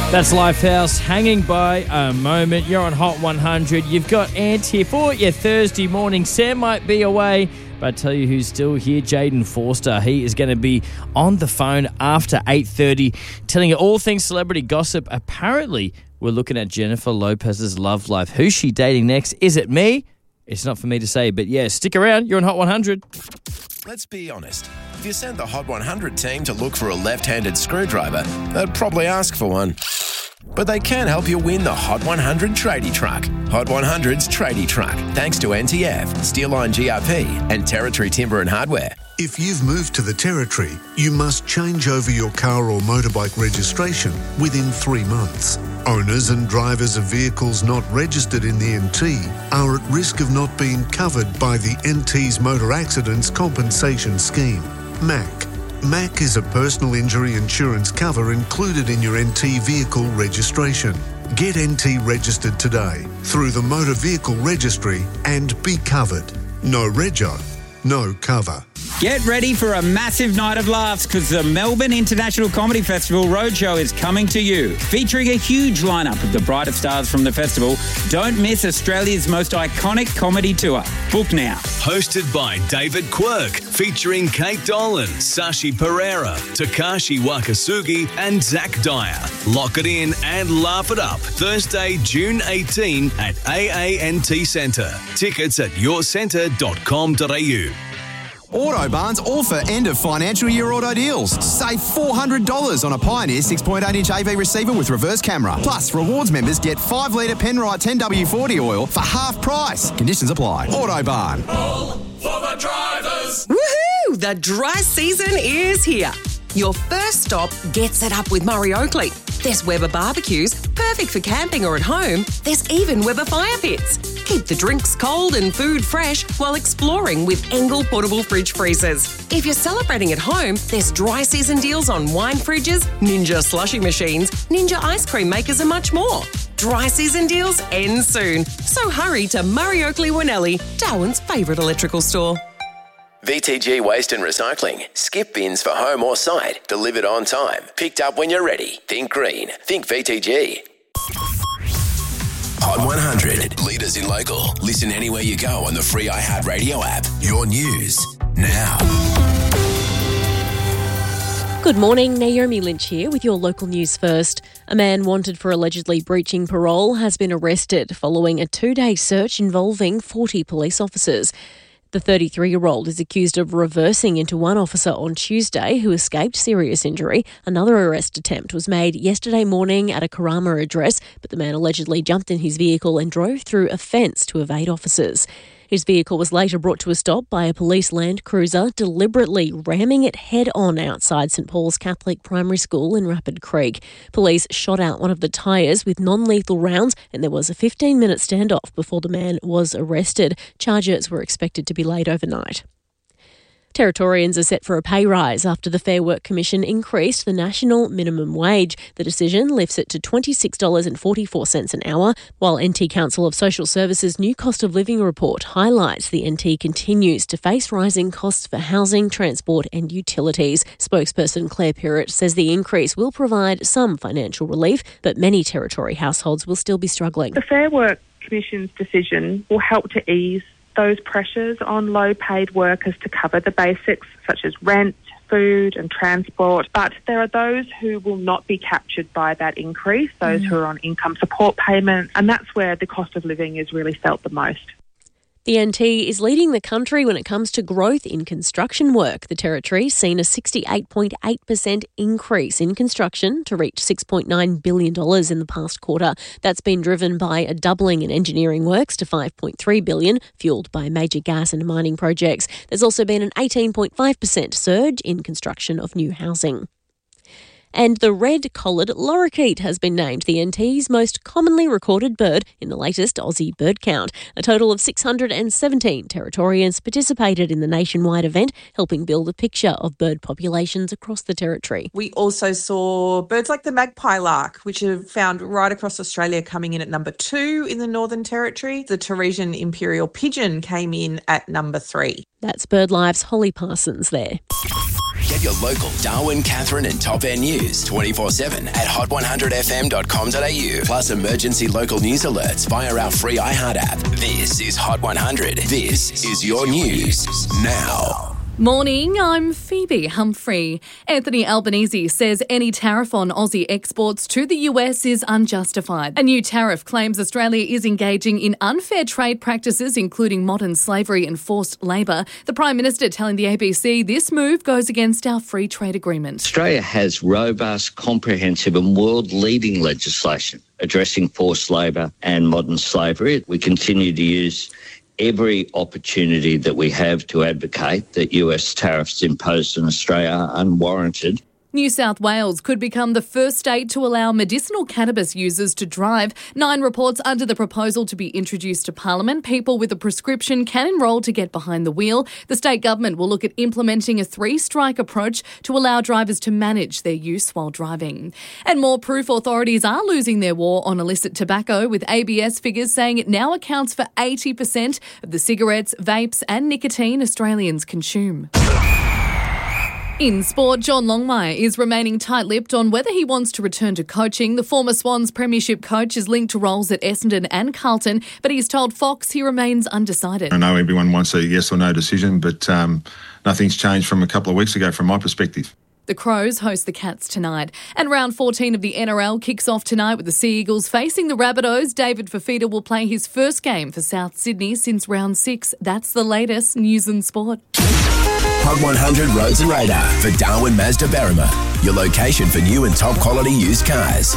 That's Lifehouse, Hanging by a Moment. You're on Hot 100. You've got Ant here for your Thursday morning. Sam might be away, but I tell you who's still here, Jaden Forster. He is going to be on the phone after 8:30, telling you all things celebrity gossip. Apparently, we're looking at Jennifer Lopez's love life. Who's she dating next? Is it me? It's not for me to say, but yeah, stick around. You're on Hot 100. Let's be honest. If you sent the Hot 100 team to look for a left-handed screwdriver, they'd probably ask for one. But they can help you win the Hot 100 tradie truck. Hot 100's tradie truck, thanks to NTF, Steelline GRP and Territory Timber and Hardware. If you've moved to the Territory, you must change over your car or motorbike registration within 3 months. Owners and drivers of vehicles not registered in the NT are at risk of not being covered by the NT's Motor Accidents Compensation Scheme, MAC. MAC is a personal injury insurance cover included in your NT vehicle registration. Get NT registered today through the Motor Vehicle Registry and be covered. No rego, no cover. Get ready for a massive night of laughs because the Melbourne International Comedy Festival Roadshow is coming to you. Featuring a huge lineup of the brightest stars from the festival, don't miss Australia's most iconic comedy tour. Book now. Hosted by David Quirk, featuring Kate Dolan, Sashi Pereira, Takashi Wakasugi and Zach Dyer. Lock it in and laugh it up. Thursday, June 18 at AANT Centre. Tickets at yourcentre.com.au. Autobarn's all for end of financial year auto deals. Save $400 on a Pioneer 6.8-inch AV receiver with reverse camera. Plus, rewards members get 5-litre Penrite 10W40 oil for half price. Conditions apply. Autobarn. All for the drivers. Woohoo! The dry season is here. Your first stop gets it up with Murray Oakley. There's Weber barbecues, perfect for camping or at home. There's even Weber fire pits. Keep the drinks cold and food fresh while exploring with Engel portable fridge freezers. If you're celebrating at home, there's dry season deals on wine fridges, Ninja slushy machines, Ninja ice cream makers and much more. Dry season deals end soon. So hurry to Murray Oakley Winnelli, Darwin's favourite electrical store. VTG Waste and Recycling. Skip bins for home or site. Delivered on time. Picked up when you're ready. Think green. Think VTG. Hot 100. Leaders in local. Listen anywhere you go on the free iHeartRadio app. Your news now. Good morning, Naomi Lynch here with your local news first. A man wanted for allegedly breaching parole has been arrested following a 2-day search involving 40 police officers. The 33-year-old is accused of reversing into one officer on Tuesday who escaped serious injury. Another arrest attempt was made yesterday morning at a Karama address, but the man allegedly jumped in his vehicle and drove through a fence to evade officers. His vehicle was later brought to a stop by a police Land Cruiser, deliberately ramming it head-on outside St Paul's Catholic Primary School in Rapid Creek. Police shot out one of the tyres with non-lethal rounds and there was a 15-minute standoff before the man was arrested. Charges were expected to be laid overnight. Territorians are set for a pay rise after the Fair Work Commission increased the national minimum wage. The decision lifts it to $26.44 an hour, while NT Council of Social Services' new cost of living report highlights the NT continues to face rising costs for housing, transport and utilities. Spokesperson Claire Pirrett says the increase will provide some financial relief, but many Territory households will still be struggling. The Fair Work Commission's decision will help to ease those pressures on low-paid workers to cover the basics such as rent, food and transport. But there are those who will not be captured by that increase, those who are on income support payments, and that's where the cost of living is really felt the most. The NT is leading the country when it comes to growth in construction work. The Territory's seen a 68.8% increase in construction to reach $6.9 billion in the past quarter. That's been driven by a doubling in engineering works to $5.3 billion, fuelled by major gas and mining projects. There's also been an 18.5% surge in construction of new housing. And the red-collared lorikeet has been named the NT's most commonly recorded bird in the latest Aussie bird count. A total of 617 Territorians participated in the nationwide event, helping build a picture of bird populations across the Territory. We also saw birds like the magpie lark, which are found right across Australia, coming in at number 2 in the Northern Territory. The Teresian imperial pigeon came in at number 3. That's BirdLife's Holly Parsons there. Get your local Darwin, Catherine and Top End news 24/7 at hot100fm.com.au. Plus emergency local news alerts via our free iHeart app. This is Hot 100. This is your news now. Morning, I'm Phoebe Humphrey. Anthony Albanese says any tariff on Aussie exports to the US is unjustified. A new tariff claims Australia is engaging in unfair trade practices, including modern slavery and forced labour. The Prime Minister telling the ABC this move goes against our free trade agreement. Australia has robust, comprehensive and world-leading legislation addressing forced labour and modern slavery. We continue to use every opportunity that we have to advocate that US tariffs imposed on Australia are unwarranted. New South Wales could become the first state to allow medicinal cannabis users to drive. 9 reports under the proposal to be introduced to Parliament. People with a prescription can enrol to get behind the wheel. The state government will look at implementing a 3-strike approach to allow drivers to manage their use while driving. And more proof authorities are losing their war on illicit tobacco, with ABS figures saying it now accounts for 80% of the cigarettes, vapes and nicotine Australians consume. In sport, John Longmire is remaining tight-lipped on whether he wants to return to coaching. The former Swans premiership coach is linked to roles at Essendon and Carlton, but he's told Fox he remains undecided. I know everyone wants a yes or no decision, but nothing's changed from a couple of weeks ago from my perspective. The Crows host the Cats tonight. And round 14 of the NRL kicks off tonight with the Sea Eagles facing the Rabbitohs. David Fafita will play his first game for South Sydney since round 6. That's the latest news and sport. Hot 100 Roads and Radar for Darwin Mazda Berrima. Your location for new and top quality used cars.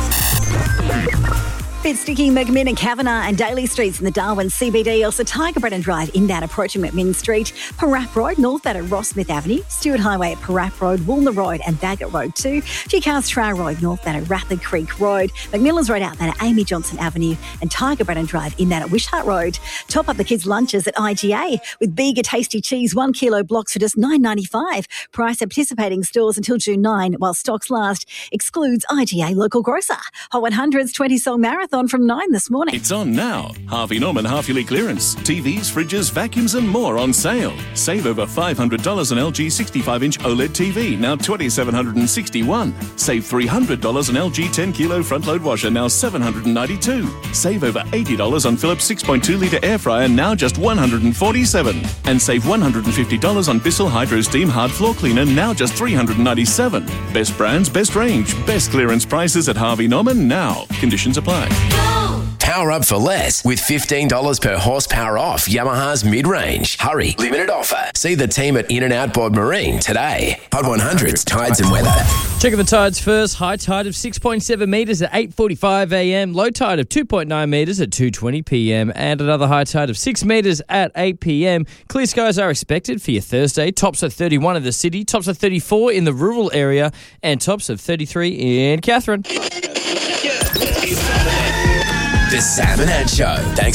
Bit sticky, McMinn and Kavanagh and Daly Streets in the Darwin CBD. Also Tiger Brennan Drive inbound approaching McMinn Street. Parap Road northbound at Ross Smith Avenue. Stewart Highway at Parap Road, Woolner Road and Bagot Road 2. G-Cars Trow Road northbound at Rathard Creek Road. McMillan's Road outbound at Amy Johnson Avenue. And Tiger Brennan Drive inbound at Wishart Road. Top up the kids' lunches at IGA with Bega Tasty Cheese 1 kilo blocks for just $9.95. Price at participating stores until June 9 while stocks last. Excludes IGA local grocer. Hot 100's 20-song marathon from 9 this morning. It's on now. Harvey Norman half-yearly clearance. TVs, fridges, vacuums and more on sale. Save over $500 on LG 65-inch OLED TV, now $2,761. Save $300 on LG 10-kilo front-load washer, now $792. Save over $80 on Philips 6.2-litre air fryer, now just $147. And save $150 on Bissell Hydro Steam hard floor cleaner, now just $397. Best brands, best range, best clearance prices at Harvey Norman now. Conditions apply. Power up for less with $15 per horsepower off Yamaha's mid-range. Hurry, limited offer. See the team at In-N-Out Board Marine today. Hot 100's Tides and Weather. Checking the tides first. High tide of 6.7 metres at 8:45 a.m. Low tide of 2.9 metres at 2:20 p.m. And another high tide of 6 metres at 8 p.m. Clear skies are expected for your Thursday. Tops of 31 in the city. Tops of 34 in the rural area. And tops of 33 in Catherine. The Sam and Ed Show. Thanks